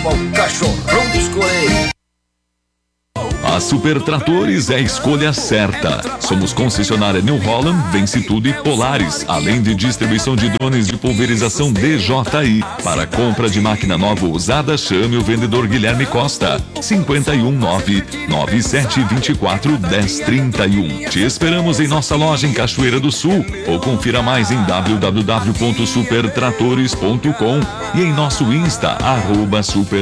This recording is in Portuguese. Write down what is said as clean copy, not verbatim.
ao cachorrão dos Coreiros. A Super Tratores é a escolha certa. Somos concessionária New Holland, Vence Tudo e Polaris, além de distribuição de drones de pulverização DJI. Para compra de máquina nova ou usada, chame o vendedor Guilherme Costa. 519-9724-1031. Te esperamos em nossa loja em Cachoeira do Sul ou confira mais em www.supertratores.com e em nosso Insta, @super